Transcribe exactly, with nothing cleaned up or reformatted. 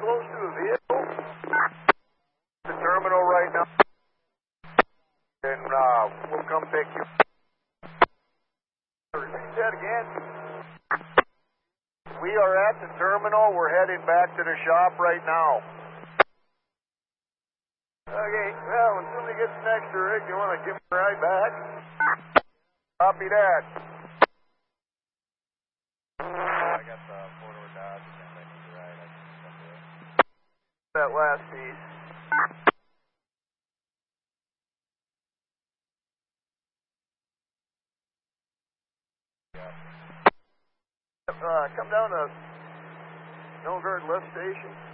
close to a vehicle? The terminal right now. And uh, we'll come pick you. Repeat that again. We are at the terminal. We're heading back to the shop right now. Okay, well, when somebody gets an extra rig, you want to give them a ride back? Copy that. I got the four-door Dodge, and I need to ride. I can come to it. That last piece. Yeah. Uh, come down to Milgard lift station.